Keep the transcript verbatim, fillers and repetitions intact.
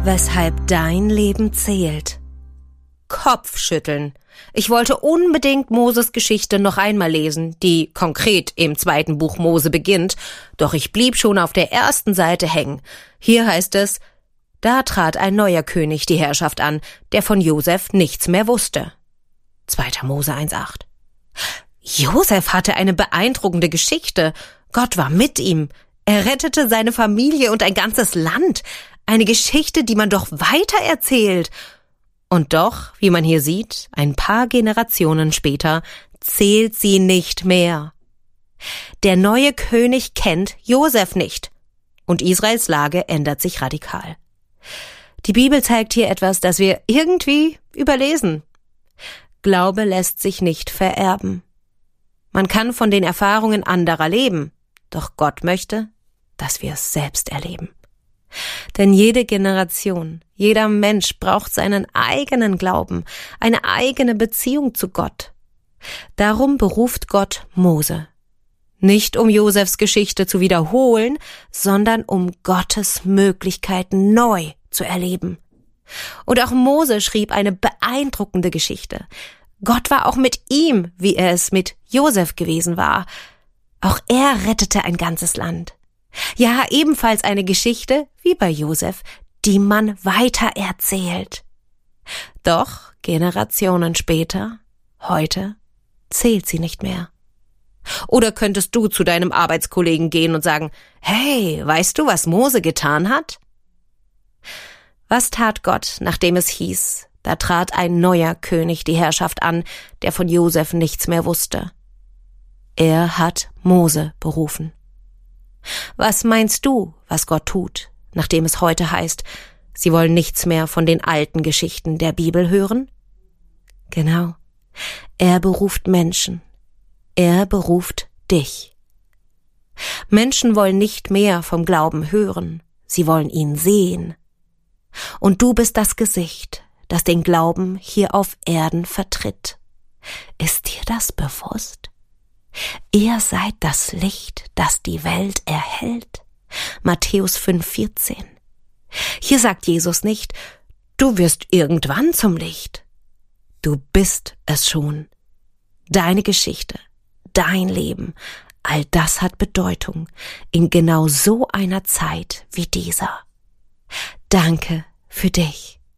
Weshalb dein Leben zählt. Kopfschütteln. Ich wollte unbedingt Moses Geschichte noch einmal lesen, die konkret im zweiten Buch Mose beginnt, doch ich blieb schon auf der ersten Seite hängen. Hier heißt es: Da trat ein neuer König die Herrschaft an, der von Josef nichts mehr wusste. zweiter Mose eins acht. Josef hatte eine beeindruckende Geschichte. Gott war mit ihm. Er rettete seine Familie und ein ganzes Land. Eine Geschichte, die man doch weitererzählt. Und doch, wie man hier sieht, ein paar Generationen später zählt sie nicht mehr. Der neue König kennt Josef nicht. Und Israels Lage ändert sich radikal. Die Bibel zeigt hier etwas, das wir irgendwie überlesen. Glaube lässt sich nicht vererben. Man kann von den Erfahrungen anderer leben, doch Gott möchte, dass wir es selbst erleben. Denn jede Generation, jeder Mensch braucht seinen eigenen Glauben, eine eigene Beziehung zu Gott. Darum beruft Gott Mose. Nicht um Josefs Geschichte zu wiederholen, sondern um Gottes Möglichkeiten neu zu erleben. Und auch Mose schrieb eine beeindruckende Geschichte. Gott war auch mit ihm, wie er es mit Josef gewesen war. Auch er rettete ein ganzes Land. Ja, ebenfalls eine Geschichte, wie bei Josef, die man weitererzählt. Doch Generationen später, heute, zählt sie nicht mehr. Oder könntest du zu deinem Arbeitskollegen gehen und sagen: Hey, weißt du, was Mose getan hat? Was tat Gott, nachdem es hieß, da trat ein neuer König die Herrschaft an, der von Josef nichts mehr wusste? Er hat Mose berufen. Was meinst du, was Gott tut, nachdem es heute heißt, sie wollen nichts mehr von den alten Geschichten der Bibel hören? Genau, er beruft Menschen. Er beruft dich. Menschen wollen nicht mehr vom Glauben hören, sie wollen ihn sehen. Und du bist das Gesicht, das den Glauben hier auf Erden vertritt. Ist dir das bewusst? Ihr seid das Licht, das die Welt erhellt. Matthäus fünf vierzehn. Hier sagt Jesus nicht: Du wirst irgendwann zum Licht. Du bist es schon. Deine Geschichte, dein Leben, all das hat Bedeutung in genau so einer Zeit wie dieser. Danke für dich.